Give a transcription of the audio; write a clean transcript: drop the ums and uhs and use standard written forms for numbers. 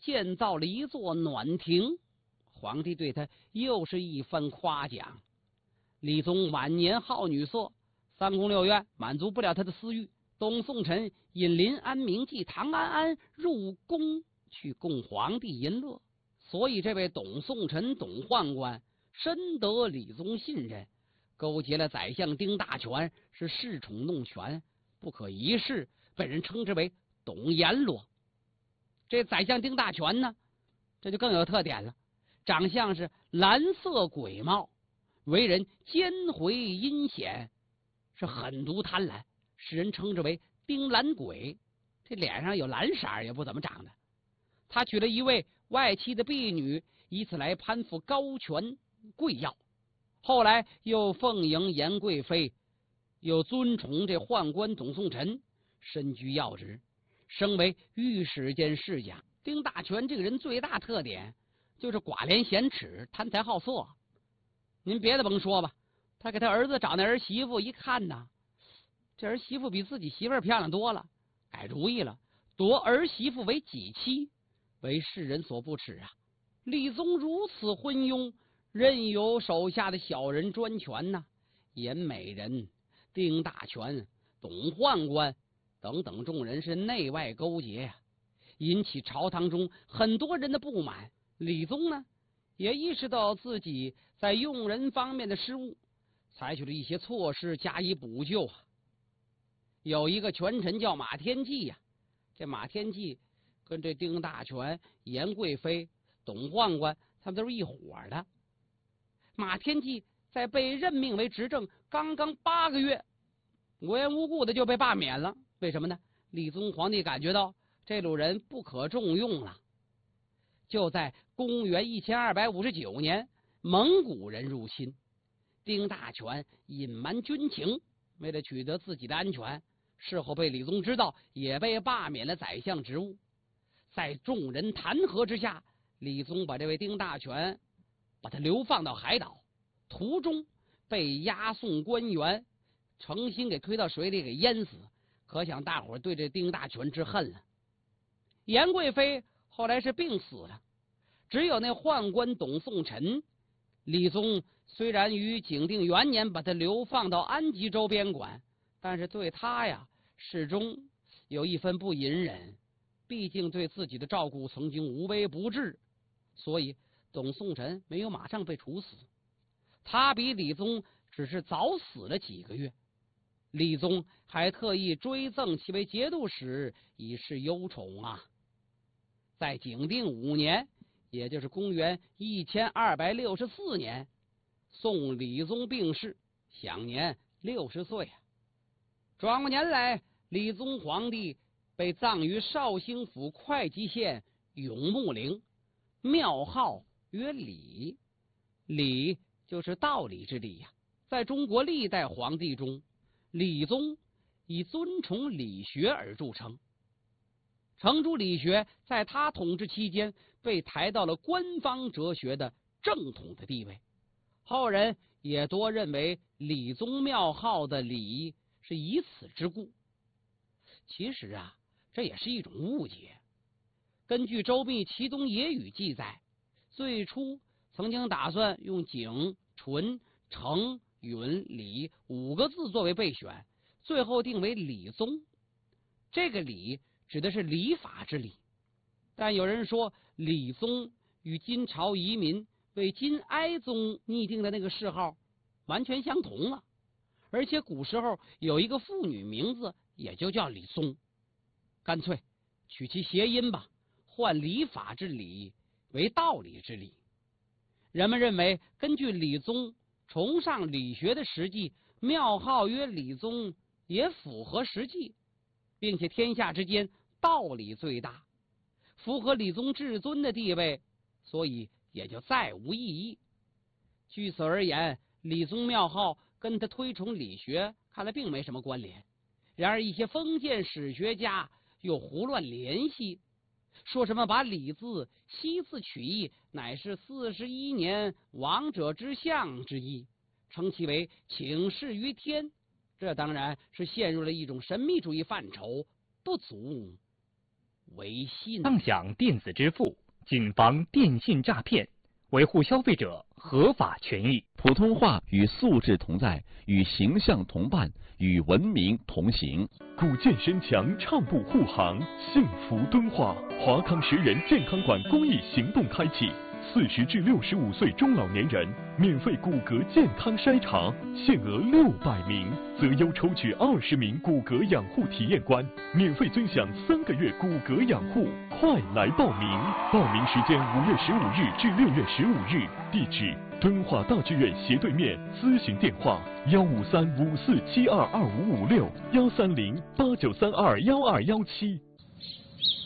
建造了一座暖亭。皇帝对他又是一番夸奖。李宗晚年好女色，三宫六院满足不了他的私欲。董宋臣引临安名妓唐安安入宫去供皇帝淫乐，所以这位董宋臣董宦官深得李宗信任，勾结了宰相丁大权，是恃宠弄权，不可一世，被人称之为董阎罗。这宰相丁大权呢，这就更有特点了，长相是蓝色鬼貌，为人奸回阴险，是狠毒贪婪，使人称之为丁蓝鬼。这脸上有蓝色也不怎么长的。他娶了一位外戚的婢女，以此来攀附高权贵要。后来又奉迎严贵妃，又尊崇这宦官董宋臣，身居要职，升为御史监侍讲。丁大权这个人最大特点就是寡廉鲜耻，贪财好色。您别的甭说吧，他给他儿子找那儿媳妇一看呐，这儿媳妇比自己媳妇儿漂亮多了，改主意了，夺儿媳妇为己妻，为世人所不齿啊！李宗如此昏庸，任由手下的小人专权呐，严美人、丁大权、董宦官等等众人是内外勾结呀，引起朝堂中很多人的不满。李宗呢，也意识到自己在用人方面的失误，采取了一些措施加以补救啊。有一个权臣叫马天骥呀，这马天骥跟这丁大权、严贵妃、董宦官他们都是一伙的。马天骥在被任命为执政刚刚8个月，无缘无故的就被罢免了。为什么呢？李宗皇帝感觉到这路人不可重用了。就在公元1259年，蒙古人入侵，丁大权隐瞒军情，为了取得自己的安全，事后被李宗知道，也被罢免了宰相职务。在众人弹劾之下，李宗把这位丁大权把他流放到海岛，途中被押送官员，诚心给推到水里给淹死，可想大伙对这丁大权之恨了。严贵妃后来是病死了，只有那宦官董宋臣，李宗虽然于景定元年把他流放到安吉州边管，但是对他呀始终有一分不隐忍，毕竟对自己的照顾曾经无微不至，所以董宋臣没有马上被处死，他比李宗只是早死了几个月。李宗还特意追赠其为节度使，以示忧宠啊。在景定5年，也就是公元1264年，宋理宗病逝，享年60岁啊。转过年来，李宗皇帝被葬于绍兴府会稽县永穆陵，庙号曰理，理就是道理之理呀。在中国历代皇帝中，李宗以尊崇理学而著称，程朱理学在他统治期间被抬到了官方哲学的正统的地位，后人也多认为李宗庙号的理是以此之故。其实啊，这也是一种误解。根据《周密其东野语》记载，最初曾经打算用景、纯、程、允、理5个字作为备选，最后定为理宗。这个理指的是礼法之理，但有人说理宗与金朝遗民为金哀宗拟定的那个谥号完全相同了，而且古时候有一个妇女名字也就叫李宗，干脆取其谐音吧，换礼法之理为道理之理。人们认为根据李宗崇尚理学的实际，庙号曰理宗也符合实际，并且天下之间道理最大，符合李宗至尊的地位，所以也就再无异议。据此而言，李宗庙号跟他推崇理学看来并没什么关联。然而一些封建史学家又胡乱联系，说什么把李字西字取义乃是41年王者之相之意，称其为请示于天，这当然是陷入了一种神秘主义范畴，不足微信。 畅享电子支付，谨防电信诈骗，维护消费者合法权益。 普通话与素质同在，与形象同伴，与文明同行。 古建深墙，畅步护航，幸福敦化。华康10人健康馆公益行动开启，40至65岁中老年人免费骨骼健康筛查，限额600名，择优抽取20名骨骼养护体验官，免费尊享3个月骨骼养护。快来报名！报名时间5月15日至6月15日，地址敦化大剧院斜对面，咨询电话15354722556，13089321217。